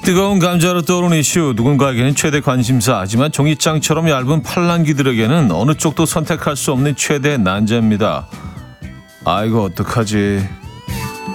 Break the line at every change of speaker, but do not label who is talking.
뜨거운 감자로 떠오르는 이슈, 누군가에게는 최대 관심사, 하지만 종이장처럼 얇은 팔랑귀들에게는 어느 쪽도 선택할 수 없는 최대 난제입니다. 아이고 어떡하지.